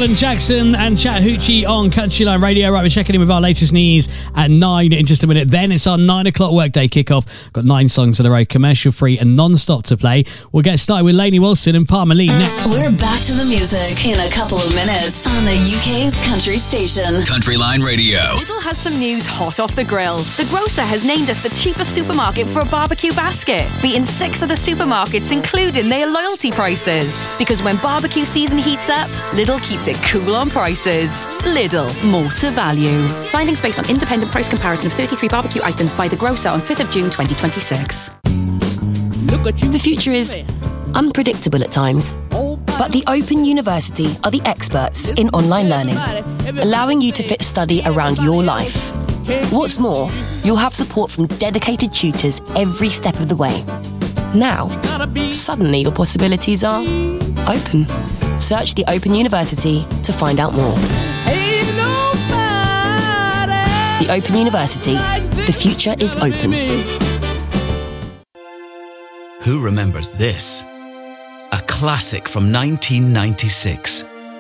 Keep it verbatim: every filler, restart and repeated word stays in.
Alan Jackson and Chattahoochee on Country Line Radio. Right, we're checking in with our latest news at nine in just a minute. Then it's our nine o'clock workday kickoff. Got nine songs in a row, commercial free and non-stop to play. We'll get started with Lainey Wilson and Palmer Lee next. We're back to the music in a couple of minutes on the U K's country station. Country Line Radio. Lidl has some news hot off the grill. The grocer has named us the cheapest supermarket for a barbecue basket, beating six other supermarkets, including their loyalty prices. Because when barbecue season heats up, Lidl keeps it cool on prices. Lidl, more to value. Findings based on independent price comparison of thirty-three barbecue items by the grocer on fifth of June twenty twenty-six. The future is unpredictable at times, but the Open University are the experts in online learning, allowing you to fit study around your life. What's more, you'll have support from dedicated tutors every step of the way. Now, suddenly your possibilities are open. Search the Open University to find out more. The Open University. The future is open. Who remembers this? A classic from nineteen ninety-six.